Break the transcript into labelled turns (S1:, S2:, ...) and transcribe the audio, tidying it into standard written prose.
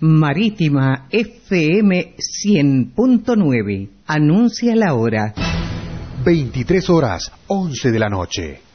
S1: Marítima FM 100.9. Anuncia la hora.
S2: 23 horas, 11 de la noche.